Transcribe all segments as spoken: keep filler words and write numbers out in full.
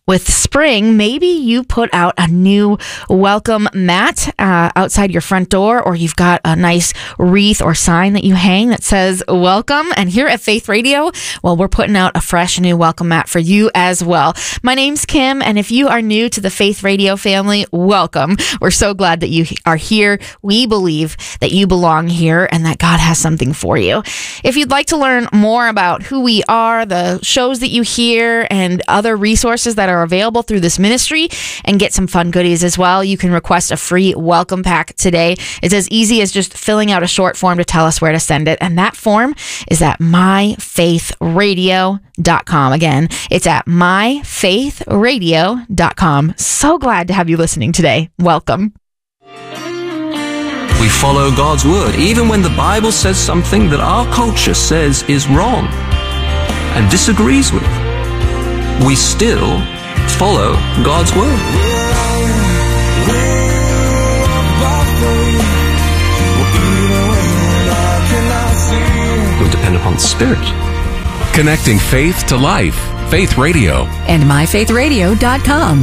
With spring, maybe you put out a new welcome mat uh, outside your front door, or you've got a nice wreath or sign that you hang that says welcome. And here at Faith Radio, well, we're putting out a fresh new welcome mat for you as well. My name's Kim, and if you are new to the Faith Radio family, welcome. We're so glad that you are here. We believe that you belong here and that God has something for you. If you'd like to learn more about who we are, the shows that you hear, and other resources that are available through this ministry, and get some fun goodies as well, you can request a free welcome pack today. It's as easy as just filling out a short form to tell us where to send it, and that form is at my faith radio dot com. Again, it's at my faith radio dot com. So glad to have you listening today. Welcome. We follow God's word, even when the Bible says something that our culture says is wrong and disagrees with. We still follow God's word. We depend upon the Spirit. Connecting faith to life. Faith Radio. And my faith radio dot com.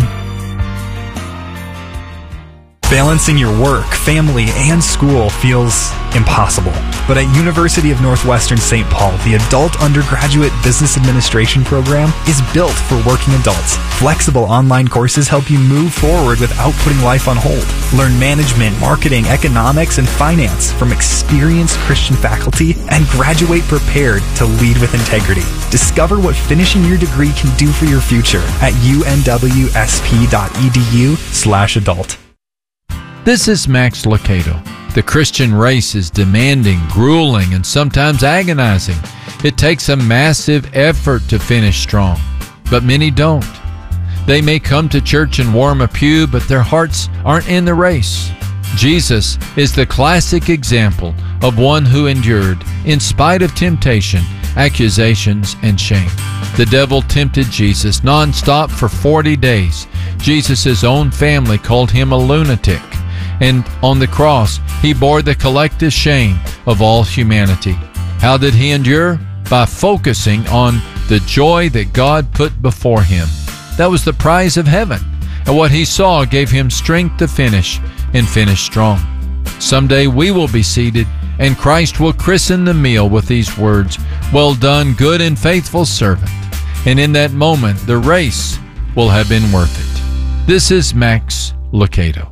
Balancing your work, family, and school feels impossible. But at University of Northwestern Saint Paul, the Adult Undergraduate Business Administration program is built for working adults. Flexible online courses help you move forward without putting life on hold. Learn management, marketing, economics, and finance from experienced Christian faculty and graduate prepared to lead with integrity. Discover what finishing your degree can do for your future at u n w s p dot e d u slash adult. This is Max Lucado. The Christian race is demanding, grueling, and sometimes agonizing. It takes a massive effort to finish strong, but many don't. They may come to church and warm a pew, but their hearts aren't in the race. Jesus is the classic example of one who endured in spite of temptation, accusations, and shame. The devil tempted Jesus nonstop for forty days. Jesus' own family called him a lunatic. And on the cross, he bore the collective shame of all humanity. How did he endure? By focusing on the joy that God put before him. That was the prize of heaven. And what he saw gave him strength to finish and finish strong. Someday we will be seated, and Christ will christen the meal with these words, "Well done, good and faithful servant." And in that moment, the race will have been worth it. This is Max Lucado.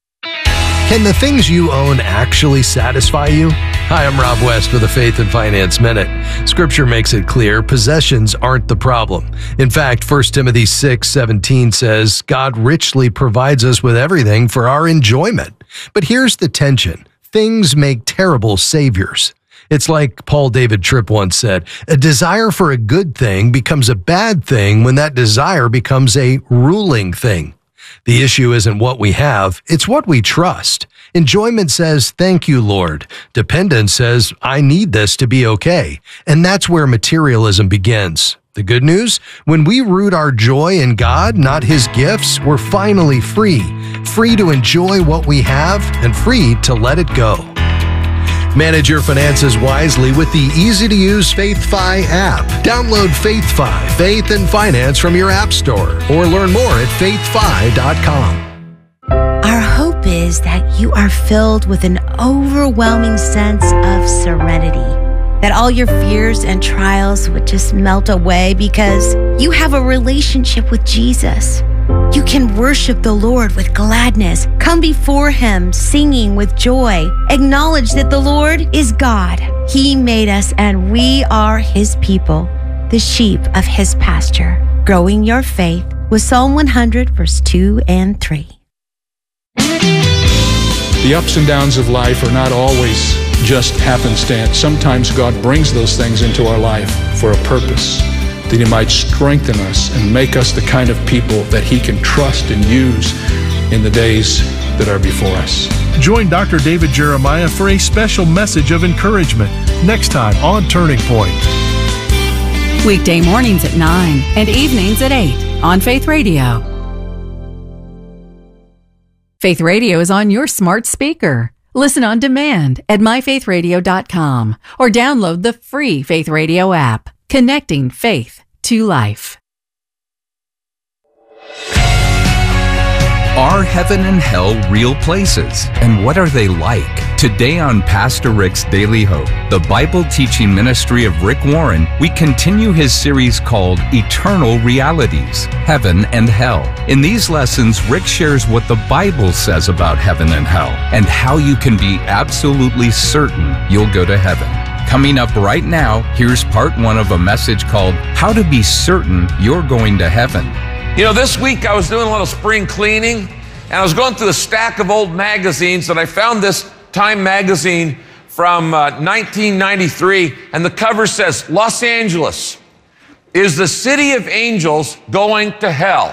Can the things you own actually satisfy you? Hi, I'm Rob West with the Faith and Finance Minute. Scripture makes it clear possessions aren't the problem. In fact, First Timothy six seventeen says, God richly provides us with everything for our enjoyment. But here's the tension. Things make terrible saviors. It's like Paul David Tripp once said, a desire for a good thing becomes a bad thing when that desire becomes a ruling thing. The issue isn't what we have, it's what we trust. Enjoyment says, thank you, Lord. Dependence says, I need this to be okay. And that's where materialism begins. The good news? When we root our joy in God, not His gifts, we're finally free. Free to enjoy what we have and free to let it go. Manage your finances wisely with the easy-to-use FaithFi app. Download FaithFi, Faith and Finance from your app store, or learn more at faith fi dot com. Our hope is that you are filled with an overwhelming sense of serenity, that all your fears and trials would just melt away because you have a relationship with Jesus. You can worship the Lord with gladness, come before Him singing with joy, acknowledge that the Lord is God. He made us and we are His people, the sheep of His pasture. Growing your faith with Psalm one hundred, verse two and three. The ups and downs of life are not always just happenstance. Sometimes God brings those things into our life for a purpose, that He might strengthen us and make us the kind of people that He can trust and use in the days that are before us. Join Doctor David Jeremiah for a special message of encouragement next time on Turning Point. Weekday mornings at nine and evenings at eight on Faith Radio. Faith Radio is on your smart speaker. Listen on demand at my faith radio dot com or download the free Faith Radio app. Connecting faith to life. Are heaven and hell real places? And what are they like? Today on Pastor Rick's Daily Hope, the Bible teaching ministry of Rick Warren, we continue his series called Eternal Realities, Heaven and Hell. In these lessons, Rick shares what the Bible says about heaven and hell and how you can be absolutely certain you'll go to heaven. Coming up right now, here's part one of a message called How to Be Certain You're Going to Heaven. You know, this week I was doing a little spring cleaning, and I was going through a stack of old magazines, and I found this Time magazine from uh, nineteen ninety-three, and the cover says, Los Angeles, is the city of angels going to hell?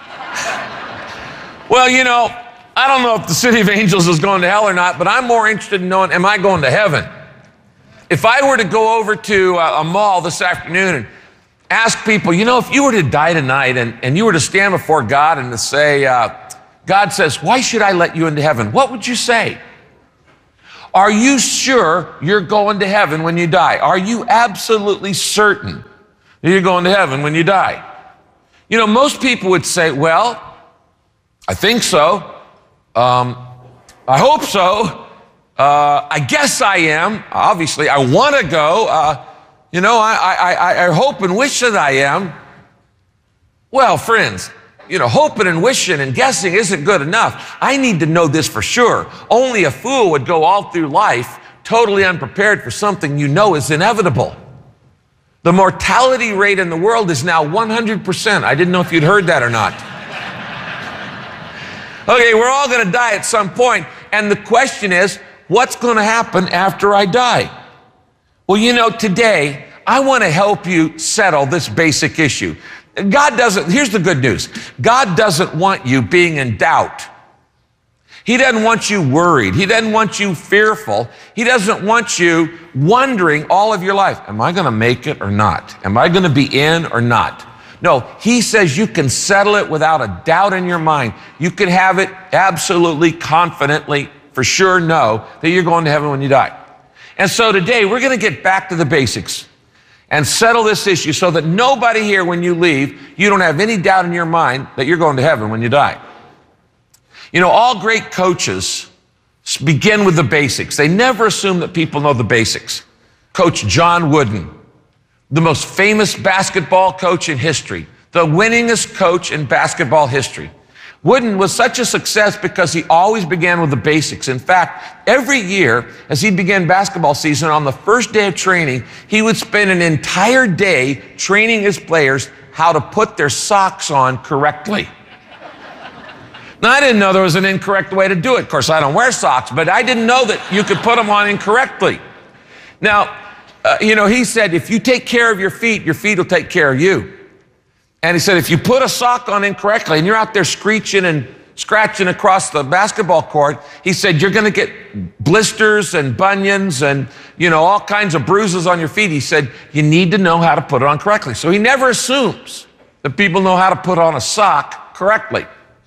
Well, you know, I don't know if the city of angels is going to hell or not, but I'm more interested in knowing, am I going to heaven? If I were to go over to a, a mall this afternoon and ask people, you know, if you were to die tonight and, and you were to stand before God and to say, uh, God says, why should I let you into heaven? What would you say? Are you sure you're going to heaven when you die? Are you absolutely certain that you're going to heaven when you die? You know, most people would say, well, I think so. Um, I hope so. Uh, I guess I am. Obviously, I want to go. Uh, you know, I, I, I, I hope and wish that I am. Well, friends, you know, hoping and wishing and guessing isn't good enough. I need to know this for sure. Only a fool would go all through life totally unprepared for something you know is inevitable. The mortality rate in the world is now one hundred percent. I didn't know if you'd heard that or not. Okay, we're all going to die at some point, and the question is, what's going to happen after I die? Well, you know, today, I want to help you settle this basic issue. God doesn't, here's the good news. God doesn't want you being in doubt. He doesn't want you worried. He doesn't want you fearful. He doesn't want you wondering all of your life, am I going to make it or not? Am I going to be in or not? No, he says you can settle it without a doubt in your mind. You can have it absolutely, confidently, for sure know that you're going to heaven when you die. And so today, we're going to get back to the basics and settle this issue so that nobody here, when you leave, you don't have any doubt in your mind that you're going to heaven when you die. You know, all great coaches begin with the basics. They never assume that people know the basics. Coach John Wooden, the most famous basketball coach in history, the winningest coach in basketball history. Wooden was such a success because he always began with the basics. In fact, every year as he began basketball season, on the first day of training, he would spend an entire day training his players how to put their socks on correctly. Now, I didn't know there was an incorrect way to do it. Of course, I don't wear socks, but I didn't know that you could put them on incorrectly. Now, uh, you know, he said, if you take care of your feet, your feet will take care of you. And he said, if you put a sock on incorrectly and you're out there screeching and scratching across the basketball court, he said, you're going to get blisters and bunions and, you know, all kinds of bruises on your feet. He said, you need to know how to put it on correctly. So he never assumes that people know how to put on a sock correctly.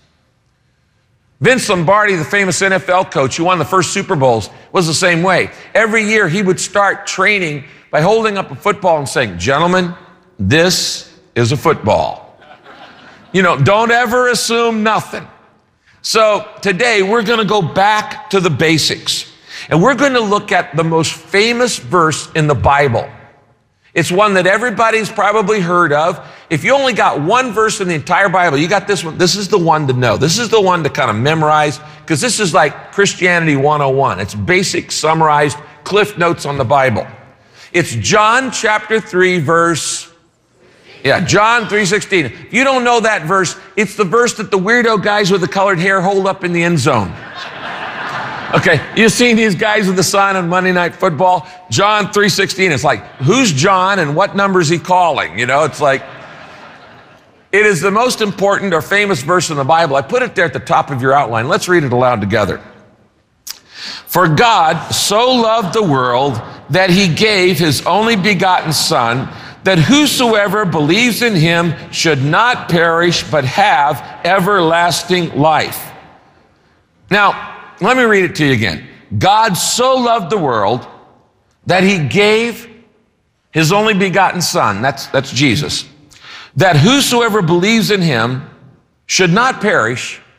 Vince Lombardi, the famous N F L coach who won the first Super Bowls, was the same way. Every year he would start training by holding up a football and saying, gentlemen, this is a football. You know, don't ever assume nothing. So today we're going to go back to the basics, and we're going to look at the most famous verse in the Bible. It's one that everybody's probably heard of. If you only got one verse in the entire Bible, you got this one. This is the one to know. This is the one to kind of memorize, because this is like Christianity one oh one. It's basic, summarized, cliff notes on the Bible. It's John chapter three, verse Yeah, John three sixteen. If you don't know that verse, it's the verse that the weirdo guys with the colored hair hold up in the end zone. Okay, you've seen these guys with the sign on Monday Night Football? John three sixteen. It's like, who's John and what number is he calling? You know, it's like, it is the most important or famous verse in the Bible. I put it there at the top of your outline. Let's read it aloud together. For God so loved the world that he gave his only begotten Son, that whosoever believes in him should not perish, but have everlasting life. Now, let me read it to you again. God so loved the world that he gave his only begotten Son, that's, that's Jesus, that whosoever believes in him should not perish,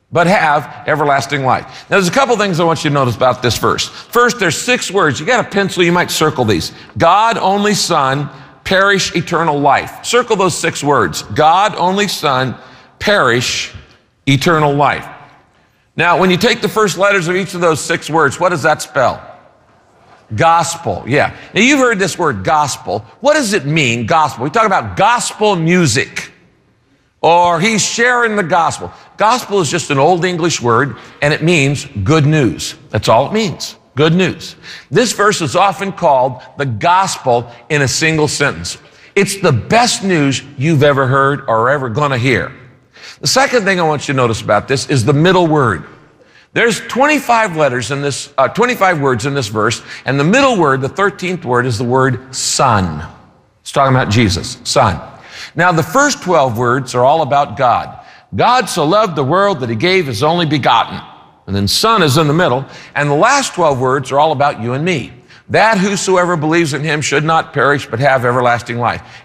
but have everlasting life. Now, there's a couple things I want you to notice about this verse. First, there's six words. You got a pencil, you might circle these. God, only Son, perish, eternal life. Circle those six words. God, only Son, perish, eternal life. Now, when you take the first letters of each of those six words, what does that spell? Gospel, yeah. Now, you've heard this word gospel. What does it mean, gospel? We talk about gospel music, or he's sharing the gospel. Gospel is just an old English word, and it means good news. That's all it means, good news. This verse is often called the gospel in a single sentence. It's the best news you've ever heard or ever going to hear. The second thing I want you to notice about this is the middle word. There's twenty-five letters in this, uh, twenty-five words in this verse, and the middle word, the thirteenth word, is the word Son. It's talking about Jesus, Son. Now, the first twelve words are all about God. God so loved the world that he gave his only begotten. And then Son is in the middle. And the last twelve words are all about you and me. That whosoever believes in him should not perish, but have everlasting life.